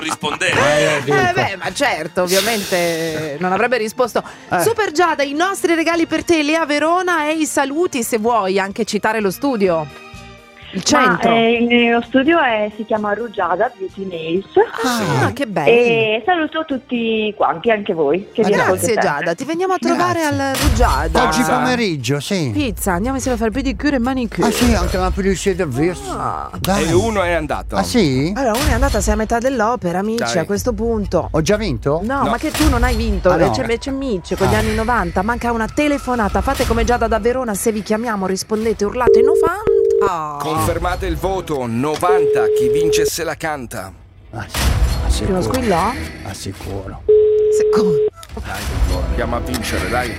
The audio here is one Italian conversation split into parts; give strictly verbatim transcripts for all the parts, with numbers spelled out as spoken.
rispondendo. Eh beh, ma certo, ovviamente non avrebbe risposto. Eh. Super Giada, i nostri regali per te, Lea Verona, e i saluti, se vuoi anche citare lo studio, il centro. Ma, eh, il mio studio è, si chiama Rugiada Beauty Nails. Ah, Sì. che bello. E saluto tutti quanti, anche voi. Che vi ascolto Grazie sempre. Giada, ti veniamo a trovare Grazie. al Rugiada. Oggi Pizza. pomeriggio, sì. Pizza, andiamo insieme a fare pedicure e manicure. Ah sì, anche la polizia del verso. Ah. Dai. E uno è andato. Ah sì? Allora, uno è andata, sei a metà dell'opera, amici, Dai. a questo punto. Ho già vinto? No, No. ma che tu non hai vinto, Ah, no. c'è invece Mitch con gli Ah. anni novanta, manca una telefonata, fate come Giada da Verona, se vi chiamiamo rispondete, urlate novanta. Confermate il voto, novanta, chi vince se la canta. Ah, sì, Primo assicuro. squillò? Assicuro. Secondo. Dai, chiama a vincere, dai.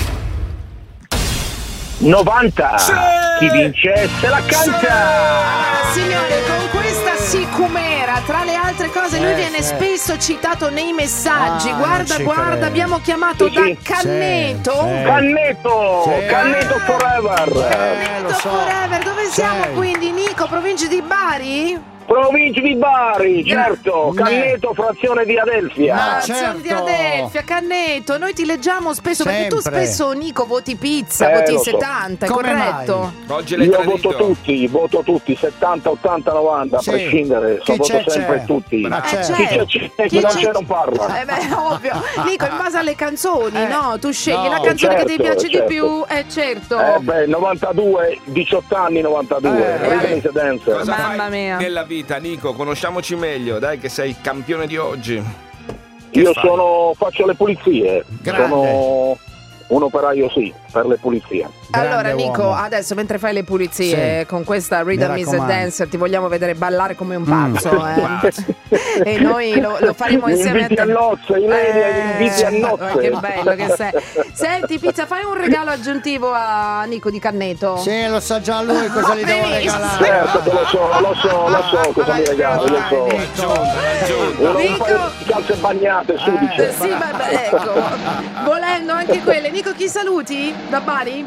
novanta. Chi vince se la canta. Signore, con questa sicumera, tra le altre cose, lui Eh, viene sì. spesso citato nei messaggi. Ah, guarda, non ci guarda, credo. abbiamo chiamato Sì, da sì. Canneto. Sì, sì. Canneto. Sì. Canneto forever. Eh, lo Canneto so. Forever, dove siamo Sì. quindi, Nico? Provincia di Bari? Provincia di Bari, certo. Ne- Canneto, frazione di Adelfia. Ma Ah, certo. sono di Adelfia, Canneto. Noi ti leggiamo spesso perché tu Sempre. spesso, Nico, voti pizza, Eh, voti lo so. settanta, è Come corretto? Oggi l'hai Io tradito. voto tutti, voto tutti, settanta, ottanta, novanta, Sì. a prescindere. Chi So, voto c'è, sempre c'è. tutti. Ma Eh, certo. Chi c'è, certo. c'è, Chi chi non c'è- c'è non parla. Eh beh, ovvio. Nico, in base alle canzoni, Eh, no? Tu scegli no. la canzone che ti Certo, piace certo. di più, eh certo. Eh beh, novantadue, diciotto anni, novantadue. Eh, Rhythm eh. is a Dance. Cosa Mamma fai mia. nella vita, Nico? Conosciamoci meglio, dai, che sei il campione di oggi. Che Io fai? sono, faccio le pulizie. Grande. Sono un operaio, sì, per le pulizie. Allora Grande Nico, uomo. adesso mentre fai le pulizie Sì. con questa Rhythm Mi is a raccomando. Dancer, ti vogliamo vedere ballare come un Mm. pazzo, eh. E noi lo, lo faremo Mi insieme a inviti te. a nozze, Ilenia, mi inviti a Eh, nozze. ma che bello che sei. Senti Pizza, fai un regalo aggiuntivo a Nico di Canneto. Sì, lo sa già lui cosa gli devo Benissimo. regalare. Certo che lo so, lo so, lo so cosa mi regali, lo so. Raggiunto, raggiunto. Un Nico- paio di calze bagnate, Eh, sudice. sì, vabbè, ecco. Volendo anche quelle. Nico, chi saluti? Da Bari?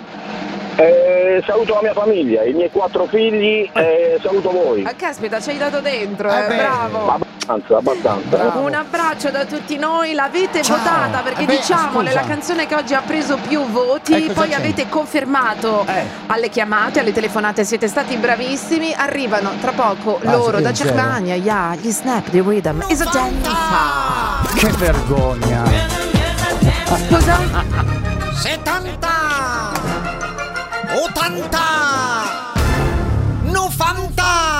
Eh, saluto la mia famiglia, i miei quattro figli e saluto voi. Ah, caspita, ci hai dato dentro, Eh eh, beh. bravo. Abbastanza, abbastanza. Bravo. Un abbraccio da tutti noi, l'avete Ciao. votata perché Eh beh, diciamole, scusa. la canzone che oggi ha preso più voti, Eh, cosa poi c'è? avete confermato Eh. alle chiamate, alle telefonate, siete stati bravissimi, arrivano tra poco Ah, loro sì, da zero. Germania, yeah, gli Snap di Rhythm is a Dance. Che vergogna. Scusa? settanta ottanta novanta